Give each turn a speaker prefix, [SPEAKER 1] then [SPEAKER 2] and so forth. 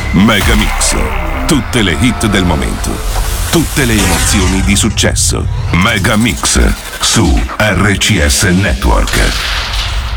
[SPEAKER 1] Mega Mix. Tutte le hit del momento. Tutte le emozioni di successo. Mega Mix su RCS Network.